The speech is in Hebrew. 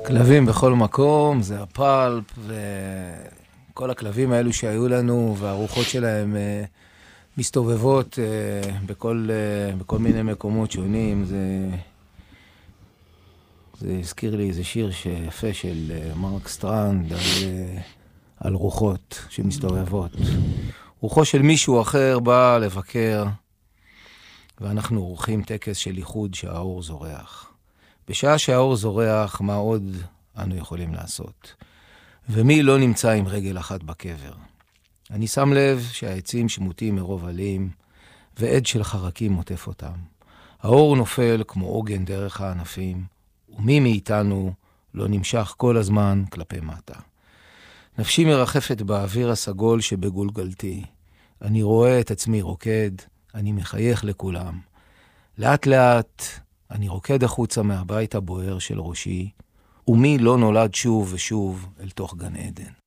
כלבים בכל מקום, זה הפלפ, וכל הכלבים האלו שהיו לנו, והרוחות שלהם מסתובבות בכל מיני מקומות שונים. זה הזכיר לי איזה שיר יפה של מרק סטרנד על רוחות שמסתובבות. רוחו של מישהו אחר בא לבקר, ואנחנו עורכים טקס של ייחוד שהאור זורח. בשעה שהאור זורח, מה עוד אנו יכולים לעשות? ומי לא נמצא עם רגל אחת בקבר? אני שם לב שהעצים שמוטים מרוב עלים, ועד של חרקים מוטף אותם. האור נופל כמו עוגן דרך הענפים, ומי מאיתנו לא נמשך כל הזמן כלפי מטה. נפשי מרחפת באוויר הסגול שבגולגלתי. אני רואה את עצמי רוקד, אני מחייך לכולם. לאט לאט אני רוקד החוצה מהבית הבוער של ראשי, ומי לא נולד שוב ושוב אל תוך גן עדן.